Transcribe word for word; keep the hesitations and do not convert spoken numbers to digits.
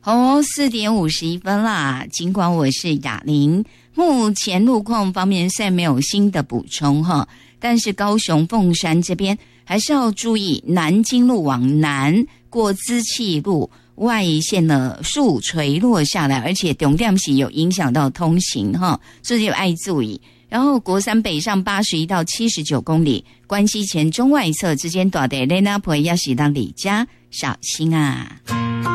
哦，四点五十一分啦。尽管我是雅玲，目前路况方面虽然没有新的补充哈，但是高雄凤山这边还是要注意，南京路往南过资气路外线的树垂落下来，而且重点是有影响到通行哈，所以有爱注意。然后国三北上八十一到七十九公里，关西前中外侧之间大地雷那坡要驶到里加，小心啊。